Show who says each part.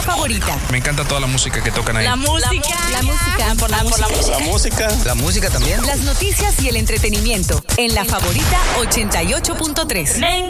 Speaker 1: La Favorita.
Speaker 2: Me encanta toda la música que tocan ahí.
Speaker 1: La música.
Speaker 3: La música también.
Speaker 1: Las noticias y el entretenimiento en La Favorita 88.3.